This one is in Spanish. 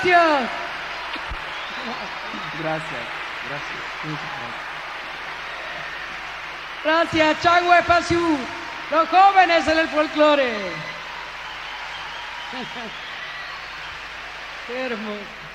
Gracias. Gracias, gracias. Muchas gracias. Gracias, Changwe Pasiu, los jóvenes en el folclore. Qué hermoso.